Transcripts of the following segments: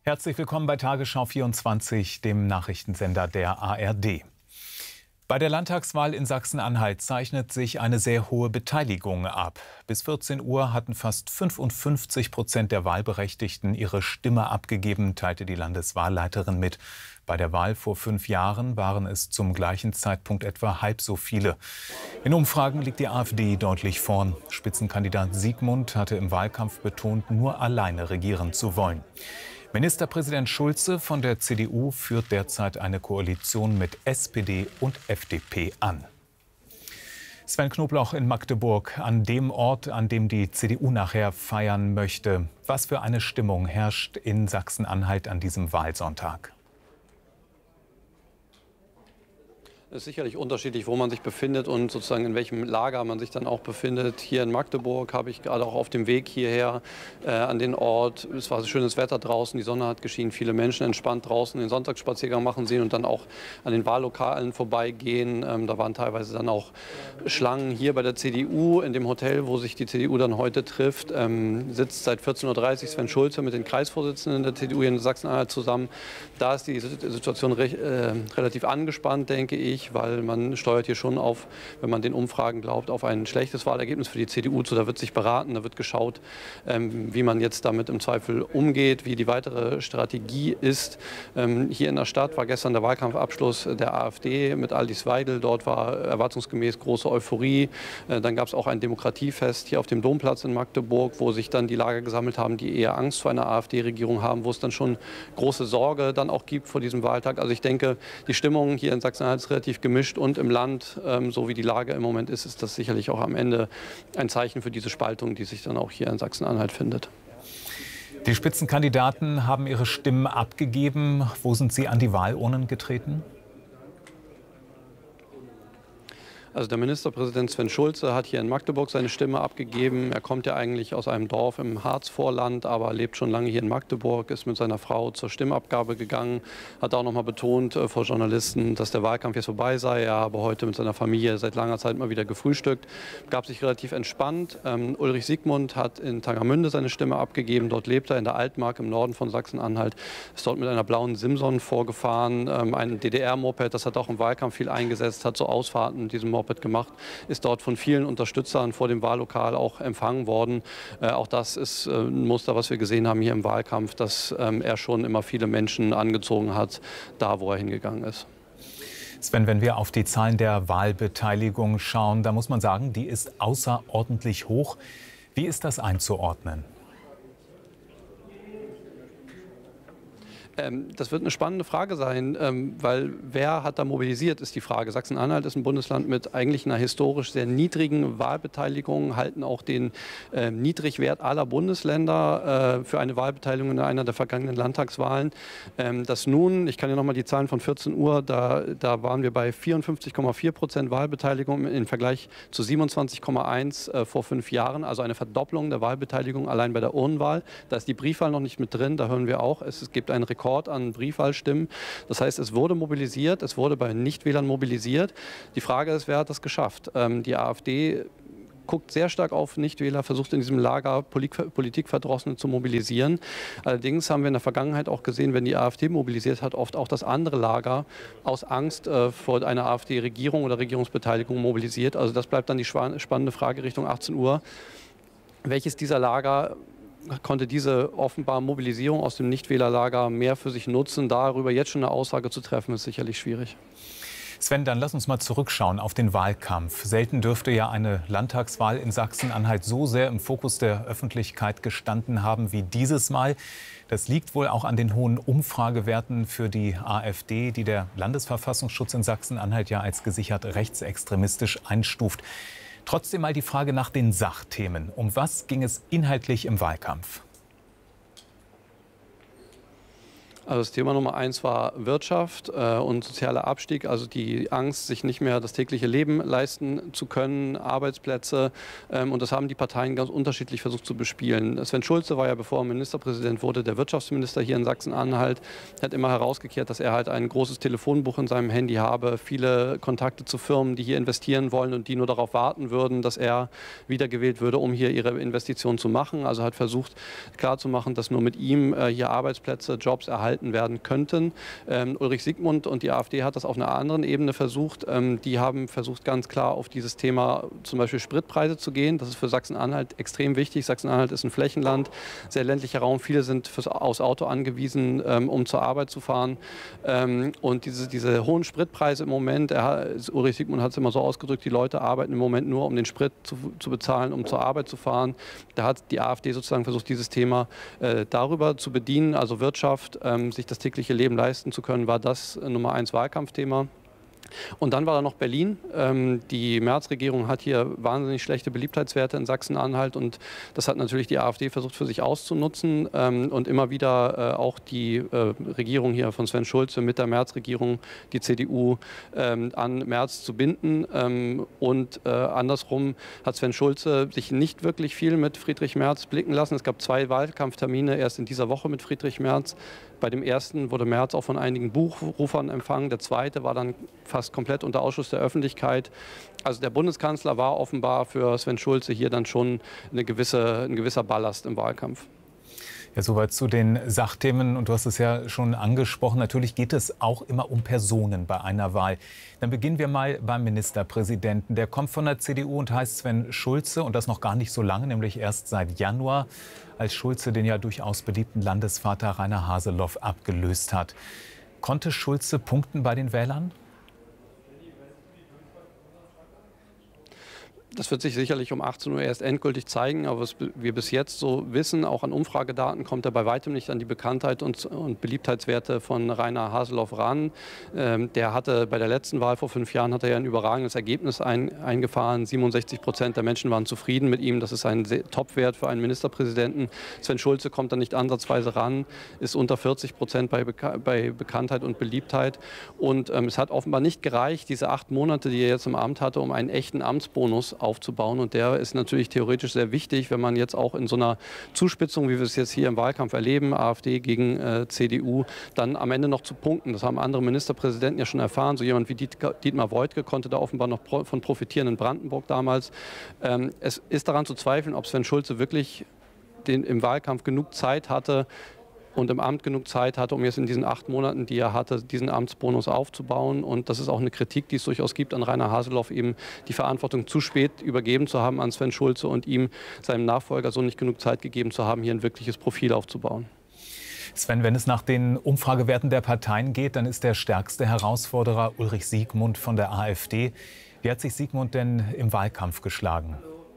Herzlich willkommen bei Tagesschau 24, dem Nachrichtensender der ARD. Bei der Landtagswahl in Sachsen-Anhalt zeichnet sich eine sehr hohe Beteiligung ab. Bis 14 Uhr hatten fast 55% der Wahlberechtigten ihre Stimme abgegeben, teilte die Landeswahlleiterin mit. Bei der Wahl vor 5 Jahren waren es zum gleichen Zeitpunkt etwa halb so viele. In Umfragen liegt die AfD deutlich vorn. Spitzenkandidat Siegmund hatte im Wahlkampf betont, nur alleine regieren zu wollen. Ministerpräsident Schulze von der CDU führt derzeit eine Koalition mit SPD und FDP an. Sven Knoblauch in Magdeburg, an dem Ort, an dem die CDU nachher feiern möchte. Was für eine Stimmung herrscht in Sachsen-Anhalt an diesem Wahlsonntag? Es ist sicherlich unterschiedlich, wo man sich befindet und sozusagen in welchem Lager man sich dann auch befindet. Hier in Magdeburg habe ich gerade auch auf dem Weg hierher an den Ort. Es war schönes Wetter draußen, die Sonne hat geschienen, viele Menschen entspannt draußen den Sonntagsspaziergang machen sehen und dann auch an den Wahllokalen vorbeigehen. Da waren teilweise dann auch Schlangen hier bei der CDU in dem Hotel, wo sich die CDU dann heute trifft. Sitzt seit 14:30 Uhr Sven Schulze mit den Kreisvorsitzenden der CDU hier in Sachsen-Anhalt zusammen. Da ist die Situation relativ angespannt, denke ich, weil man steuert hier schon auf, wenn man den Umfragen glaubt, auf ein schlechtes Wahlergebnis für die CDU zu. Da wird sich beraten, da wird geschaut, wie man jetzt damit im Zweifel umgeht, wie die weitere Strategie ist. Hier in der Stadt war gestern der Wahlkampfabschluss der AfD mit Alice Weidel. Dort war erwartungsgemäß große Euphorie. Dann gab es auch ein Demokratiefest hier auf dem Domplatz in Magdeburg, wo sich dann die Lager gesammelt haben, die eher Angst vor einer AfD-Regierung haben, wo es dann schon große Sorge dann auch gibt vor diesem Wahltag. Also ich denke, die Stimmung hier in Sachsen-Anhalt ist relativ gemischt und im Land, so wie die Lage im Moment ist das sicherlich auch am Ende ein Zeichen für diese Spaltung, die sich dann auch hier in Sachsen-Anhalt findet. Die Spitzenkandidaten haben ihre Stimmen abgegeben. Wo sind sie an die Wahlurnen getreten? Also der Ministerpräsident Sven Schulze hat hier in Magdeburg seine Stimme abgegeben. Er kommt ja eigentlich aus einem Dorf im Harzvorland, aber lebt schon lange hier in Magdeburg, ist mit seiner Frau zur Stimmabgabe gegangen, hat auch noch mal betont vor Journalisten, dass der Wahlkampf jetzt vorbei sei. Er habe heute mit seiner Familie seit langer Zeit mal wieder gefrühstückt, gab sich relativ entspannt. Ulrich Siegmund hat in Tangermünde seine Stimme abgegeben. Dort lebt er in der Altmark im Norden von Sachsen-Anhalt, ist dort mit einer blauen Simson vorgefahren, ein DDR-Moped, das hat auch im Wahlkampf viel eingesetzt, hat so Ausfahrten mit diesem Moped gemacht, ist dort von vielen Unterstützern vor dem Wahllokal auch empfangen worden. Auch das ist ein Muster, was wir gesehen haben hier im Wahlkampf, dass er schon immer viele Menschen angezogen hat, da wo er hingegangen ist. Sven, wenn wir auf die Zahlen der Wahlbeteiligung schauen, da muss man sagen, die ist außerordentlich hoch. Wie ist das einzuordnen? Das wird eine spannende Frage sein, weil wer hat da mobilisiert, ist die Frage. Sachsen-Anhalt ist ein Bundesland mit eigentlich einer historisch sehr niedrigen Wahlbeteiligung, halten auch den Niedrigwert aller Bundesländer für eine Wahlbeteiligung in einer der vergangenen Landtagswahlen. Das nun, ich kann ja noch mal die Zahlen von 14 Uhr, da waren wir bei 54,4% Wahlbeteiligung im Vergleich zu 27,1 vor 5 Jahren, also eine Verdopplung der Wahlbeteiligung allein bei der Urnenwahl. Da ist die Briefwahl noch nicht mit drin, da hören wir auch, es gibt einen Rekord an Briefwahlstimmen. Das heißt, es wurde mobilisiert, es wurde bei Nichtwählern mobilisiert. Die Frage ist, wer hat das geschafft? Die AfD guckt sehr stark auf Nichtwähler, versucht in diesem Lager Politikverdrossene zu mobilisieren. Allerdings haben wir in der Vergangenheit auch gesehen, wenn die AfD mobilisiert hat, oft auch das andere Lager aus Angst vor einer AfD-Regierung oder Regierungsbeteiligung mobilisiert. Also das bleibt dann die spannende Frage Richtung 18 Uhr. Welches dieser Lager konnte diese offenbar Mobilisierung aus dem Nichtwählerlager mehr für sich nutzen? Darüber jetzt schon eine Aussage zu treffen, ist sicherlich schwierig. Sven, dann lass uns mal zurückschauen auf den Wahlkampf. Selten dürfte ja eine Landtagswahl in Sachsen-Anhalt so sehr im Fokus der Öffentlichkeit gestanden haben wie dieses Mal. Das liegt wohl auch an den hohen Umfragewerten für die AfD, die der Landesverfassungsschutz in Sachsen-Anhalt ja als gesichert rechtsextremistisch einstuft. Trotzdem mal die Frage nach den Sachthemen. Um was ging es inhaltlich im Wahlkampf? Also das Thema Nummer eins war Wirtschaft und sozialer Abstieg, also die Angst, sich nicht mehr das tägliche Leben leisten zu können, Arbeitsplätze. Und das haben die Parteien ganz unterschiedlich versucht zu bespielen. Sven Schulze war ja, bevor er Ministerpräsident wurde, der Wirtschaftsminister hier in Sachsen-Anhalt. Er hat immer herausgekehrt, dass er halt ein großes Telefonbuch in seinem Handy habe, viele Kontakte zu Firmen, die hier investieren wollen und die nur darauf warten würden, dass er wiedergewählt würde, um hier ihre Investitionen zu machen. Also hat versucht klarzumachen, dass nur mit ihm hier Arbeitsplätze, Jobs erhalten werden könnten. Ulrich Siegmund und die AfD hat das auf einer anderen Ebene versucht. Die haben versucht, ganz klar auf dieses Thema zum Beispiel Spritpreise zu gehen. Das ist für Sachsen-Anhalt extrem wichtig. Sachsen-Anhalt ist ein Flächenland, sehr ländlicher Raum. Viele sind aufs Auto angewiesen, um zur Arbeit zu fahren. Und diese hohen Spritpreise im Moment, Ulrich Siegmund hat es immer so ausgedrückt, die Leute arbeiten im Moment nur, um den Sprit zu bezahlen, um zur Arbeit zu fahren. Da hat die AfD sozusagen versucht, dieses Thema darüber zu bedienen, also Wirtschaft, sich das tägliche Leben leisten zu können, war das Nummer 1 Wahlkampfthema. Und dann war da noch Berlin. Die Merz-Regierung hat hier wahnsinnig schlechte Beliebtheitswerte in Sachsen-Anhalt und das hat natürlich die AfD versucht für sich auszunutzen und immer wieder auch die Regierung hier von Sven Schulze mit der Merz-Regierung, die CDU, an Merz zu binden. Und andersrum hat Sven Schulze sich nicht wirklich viel mit Friedrich Merz blicken lassen. Es gab 2 Wahlkampftermine erst in dieser Woche mit Friedrich Merz. Bei dem ersten wurde Merz auch von einigen Buchrufern empfangen. Der zweite war dann fast komplett unter Ausschluss der Öffentlichkeit. Also der Bundeskanzler war offenbar für Sven Schulze hier dann schon ein gewisser Ballast im Wahlkampf. Ja, soweit zu den Sachthemen. Und du hast es ja schon angesprochen. Natürlich geht es auch immer um Personen bei einer Wahl. Dann beginnen wir mal beim Ministerpräsidenten. Der kommt von der CDU und heißt Sven Schulze. Und das noch gar nicht so lange, nämlich erst seit Januar, als Schulze den ja durchaus beliebten Landesvater Rainer Haseloff abgelöst hat. Konnte Schulze punkten bei den Wählern? Das wird sich sicherlich um 18 Uhr erst endgültig zeigen, aber was wir bis jetzt so wissen, auch an Umfragedaten, kommt er bei weitem nicht an die Bekanntheit und Beliebtheitswerte von Rainer Haseloff ran. Der hatte bei der letzten Wahl vor 5 Jahren hat er ja ein überragendes Ergebnis eingefahren. 67% der Menschen waren zufrieden mit ihm. Das ist ein Topwert für einen Ministerpräsidenten. Sven Schulze kommt da nicht ansatzweise ran, ist unter 40% bei Bekanntheit und Beliebtheit. Und es hat offenbar nicht gereicht, diese 8 Monate, die er jetzt im Amt hatte, um einen echten Amtsbonus aufzubauen. Und der ist natürlich theoretisch sehr wichtig, wenn man jetzt auch in so einer Zuspitzung, wie wir es jetzt hier im Wahlkampf erleben, AfD gegen CDU, dann am Ende noch zu punkten. Das haben andere Ministerpräsidenten ja schon erfahren. So jemand wie Dietmar Woidke konnte da offenbar noch von profitieren in Brandenburg damals. Es ist daran zu zweifeln, ob Sven Schulze wirklich im Wahlkampf genug Zeit hatte, und im Amt genug Zeit hatte, um jetzt in diesen 8 Monaten, die er hatte, diesen Amtsbonus aufzubauen. Und das ist auch eine Kritik, die es durchaus gibt an Rainer Haseloff, eben die Verantwortung zu spät übergeben zu haben an Sven Schulze und ihm, seinem Nachfolger, so nicht genug Zeit gegeben zu haben, hier ein wirkliches Profil aufzubauen. Sven, wenn es nach den Umfragewerten der Parteien geht, dann ist der stärkste Herausforderer Ulrich Siegmund von der AfD. Wie hat sich Siegmund denn im Wahlkampf geschlagen?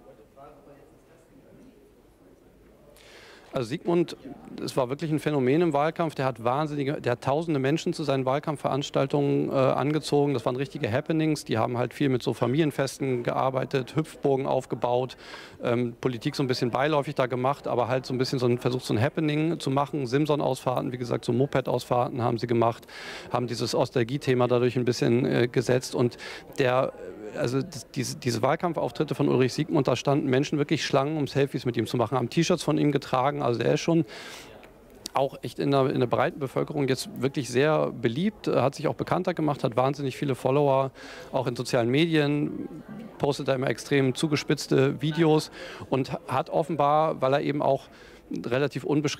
Also Siegmund, es war wirklich ein Phänomen im Wahlkampf. Der hat tausende Menschen zu seinen Wahlkampfveranstaltungen angezogen. Das waren richtige Happenings. Die haben halt viel mit so Familienfesten gearbeitet, Hüpfburgen aufgebaut, Politik so ein bisschen beiläufig da gemacht, aber halt so ein bisschen versucht, so ein Happening zu machen. Simson-Ausfahrten, wie gesagt, so Moped-Ausfahrten haben sie gemacht, haben dieses Ostalgie-Thema dadurch ein bisschen gesetzt. Und diese Wahlkampfauftritte von Ulrich Siegmund, da standen Menschen wirklich Schlangen, um Selfies mit ihm zu machen, haben T-Shirts von ihm getragen. Also der ist schon auch echt in der breiten Bevölkerung jetzt wirklich sehr beliebt, hat sich auch bekannter gemacht, hat wahnsinnig viele Follower, auch in sozialen Medien, postet da immer extrem zugespitzte Videos und hat offenbar, weil er eben auch relativ unbeschränkt